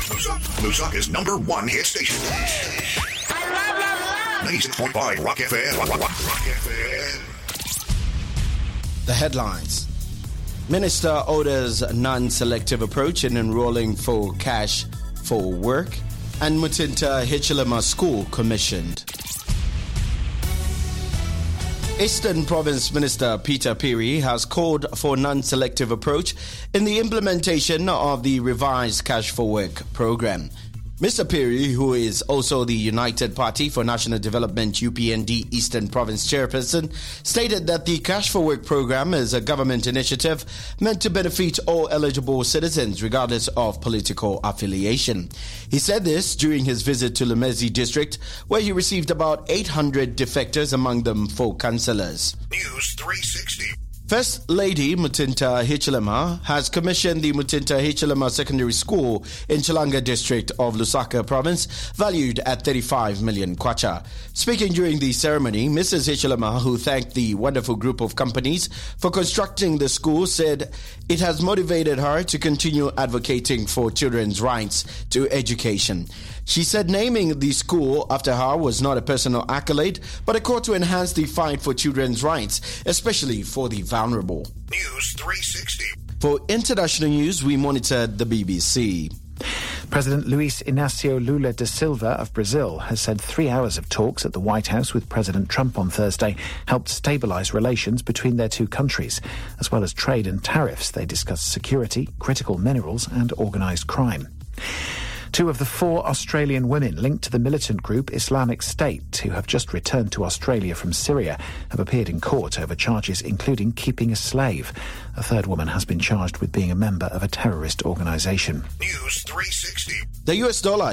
Lusaka's #1 hit station. I love 96.5 Rock FM. Rock FM. The headlines. Minister orders non-selective approach in enrolling for cash for work, and Mutinta Hichilema School commissioned. Eastern Province Minister Peter Phiri has called for non-selective approach in the implementation of the revised Cash for Work program. Mr. Phiri, who is also the United Party for National Development UPND Eastern Province chairperson, stated that the Cash for Work program is a government initiative meant to benefit all eligible citizens regardless of political affiliation. He said this during his visit to Lemezi district, where he received about 800 defectors, among them 4 councillors. News 360. First Lady Mutinta Hichilema has commissioned the Mutinta Hichilema Secondary School in Chilanga district of Lusaka province, valued at 35 million kwacha. Speaking during the ceremony, Mrs. Hichilema, who thanked the wonderful group of companies for constructing the school, said it has motivated her to continue advocating for children's rights to education. She said naming the school after her was not a personal accolade, but a call to enhance the fight for children's rights, especially for the vulnerable. News 360. For international news, we monitored the BBC. President Luiz Inácio Lula da Silva of Brazil has said 3 hours of talks at the White House with President Trump on Thursday helped stabilize relations between their two countries. As well as trade and tariffs, they discussed security, critical minerals and organized crime. 2 of the 4 Australian women linked to the militant group Islamic State, who have just returned to Australia from Syria, have appeared in court over charges including keeping a slave. A 3rd woman has been charged with being a member of a terrorist organisation. News 360. The US dollar